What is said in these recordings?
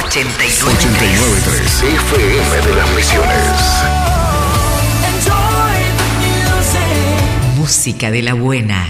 89.3 FM de las Misiones. Música de la buena.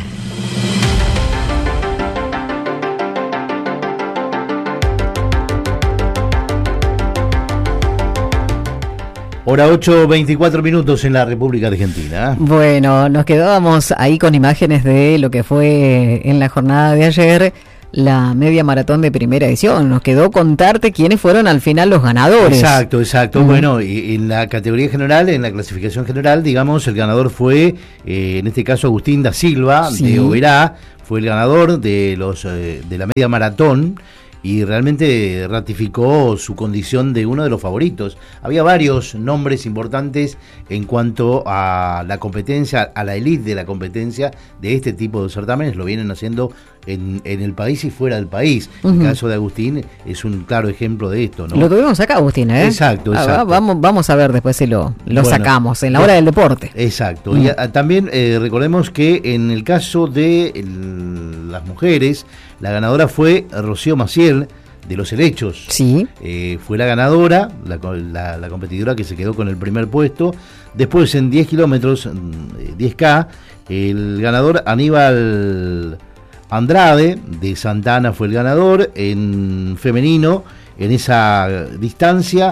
Hora 8:24 en la República Argentina. Bueno, nos quedábamos ahí con imágenes de lo que fue en la jornada de ayer la media maratón de primera edición. Nos quedó contarte quiénes fueron al final los ganadores. Exacto. Bueno, y en la categoría general, en la clasificación general, digamos, el ganador fue, en este caso, Agustín da Silva, sí, de Oberá, fue el ganador de la media maratón. Y realmente ratificó su condición de uno de los favoritos. Había varios nombres importantes en cuanto a la competencia, a la elite de la competencia de este tipo de certámenes. Lo vienen haciendo en el país y fuera del país. El caso de Agustín es un claro ejemplo de esto, ¿no? Lo tuvimos acá, Agustín, ¿eh? Exacto. Vamos a ver después si lo sacamos en la hora del deporte. Exacto. Y también recordemos que en el caso de las mujeres, la ganadora fue Rocío Maciel, de Los Helechos. Sí. Fue la ganadora, la competidora que se quedó con el primer puesto. Después en 10 kilómetros, 10K, el ganador Aníbal Andrade, de Santana, fue el ganador. En femenino, en esa distancia,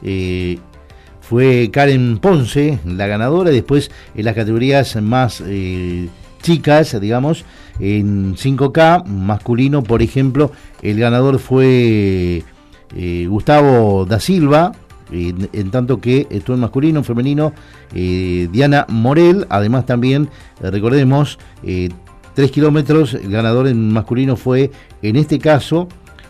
fue Karen Ponce, la ganadora. Después en las categorías más chicas, digamos, en 5K masculino, por ejemplo, el ganador fue Gustavo da Silva, en tanto que estuvo en masculino, en femenino, Diana Morel. Además también, recordemos, 3 kilómetros, el ganador en masculino fue, en este caso,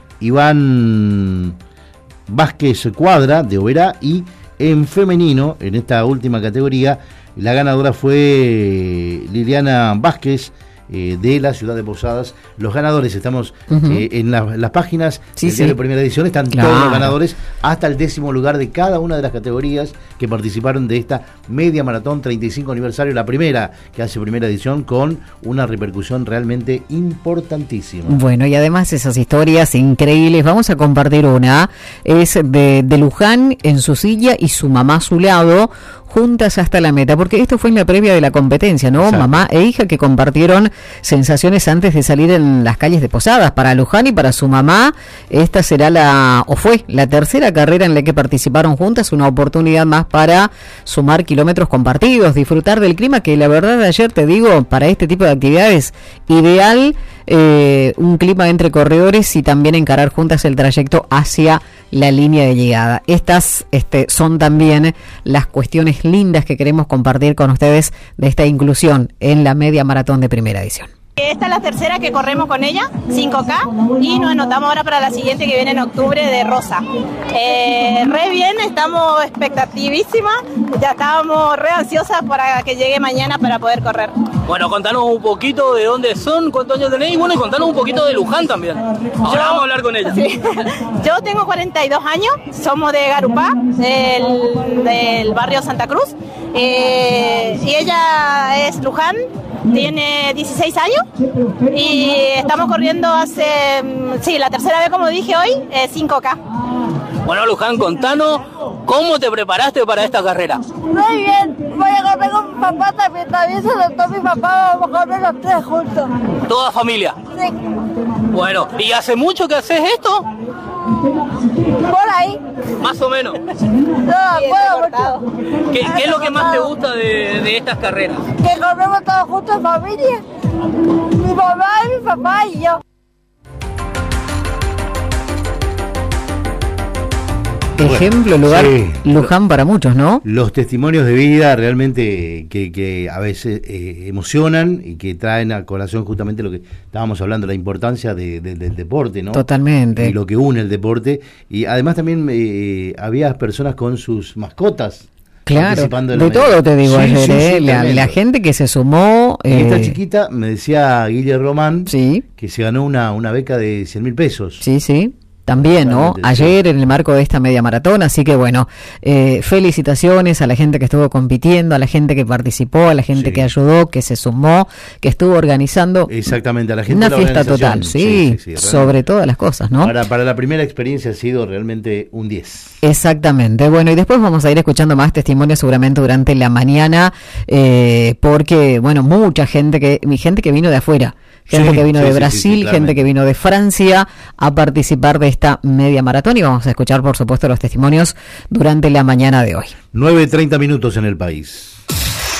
Iván Vázquez Cuadra, de Oberá, y en femenino, en esta última categoría, la ganadora fue Liliana Vázquez, de la ciudad de Posadas. Los ganadores, estamos en las páginas del diario Primera Edición, están todos los ganadores hasta el 10º lugar de cada una de las categorías que participaron de esta media maratón 35 aniversario, la primera que hace Primera Edición, con una repercusión realmente importantísima. Bueno, y además esas historias increíbles, vamos a compartir una, es de Luján en su silla y su mamá a su lado, juntas hasta la meta, porque esto fue en la previa de la competencia, ¿no? Exacto. Mamá e hija que compartieron sensaciones antes de salir en las calles de Posadas. Para Luján y para su mamá, esta será fue la tercera carrera en la que participaron juntas, una oportunidad más para sumar kilómetros compartidos, disfrutar del clima, que la verdad ayer, te digo, para este tipo de actividades, ideal, un clima entre corredores y también encarar juntas el trayecto hacia la línea de llegada. Estas son también las cuestiones lindas que queremos compartir con ustedes de esta inclusión en la media maratón de Primera Edición. Esta es la tercera que corremos con ella, 5K, y nos anotamos ahora para la siguiente que viene en octubre, de Rosa. Re bien, estamos expectativísimas, ya estábamos re ansiosas para que llegue mañana para poder correr. Bueno, contanos un poquito de dónde son, cuántos años tenéis, y bueno, y contanos un poquito de Luján también. Ahora vamos a hablar con ella. Sí. Yo tengo 42 años, somos de Garupá, del barrio Santa Cruz, y ella es Luján. Tiene 16 años y estamos corriendo hace, la tercera vez, como dije hoy, 5K. Bueno, Luján, contanos cómo te preparaste para esta carrera. Muy bien, voy a correr con mi papá también se adoptó mi papá, vamos a correr los tres juntos. ¿Toda familia? Sí. Bueno, ¿y hace mucho que haces esto? Por ahí. Más o menos. No, puedo mucho. ¿Qué es lo que más te gusta de estas carreras? Que corremos todos juntos en familia. Mi mamá, mi papá y yo. Ejemplo, lugar, Luján para muchos, ¿no? Los testimonios de vida realmente que a veces emocionan y que traen a colación justamente lo que estábamos hablando, la importancia del deporte, ¿no? Totalmente. Y lo que une el deporte. Y además también había personas con sus mascotas. Claro, de todo te digo ayer, la gente que se sumó. Esta chiquita, me decía Guille Román, sí, que se ganó una beca de 100.000 pesos. Sí, sí. también, ¿no? Totalmente, Ayer en el marco de esta media maratón, así que bueno, felicitaciones a la gente que estuvo compitiendo, a la gente que participó, a la gente Sí. que ayudó, que se sumó, que estuvo organizando Exactamente, a la gente una de la fiesta organización. total, sí, realmente. sobre todas las cosas, ¿no? Para la primera experiencia ha sido realmente un 10. Exactamente. Bueno, y después vamos a ir escuchando más testimonios seguramente durante la mañana, porque, bueno, mucha gente que vino de afuera, gente Sí, que vino sí, de sí, Brasil, sí, gente claramente. que vino de Francia a participar de esta media maratón, y vamos a escuchar, por supuesto, los testimonios durante la mañana de hoy. 9:30 minutos en el país.